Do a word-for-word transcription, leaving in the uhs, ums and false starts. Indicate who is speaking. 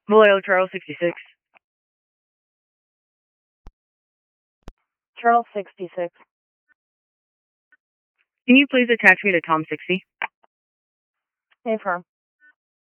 Speaker 1: Hello, Charles sixty-six.
Speaker 2: Charles sixty-six.
Speaker 1: Can you please attach me to Tom sixty?
Speaker 2: Affirm.